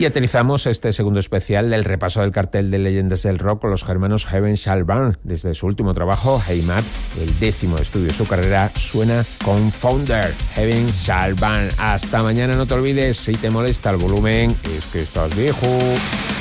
Y aterrizamos este segundo especial del repaso del cartel de leyendas del rock con los germanos Heaven Shall Burn. Desde su último trabajo, Hey Matt, el 10º estudio de su carrera, suena Confounder, Heaven Shall Burn. Hasta mañana, no te olvides, si te molesta el volumen, es que estás viejo.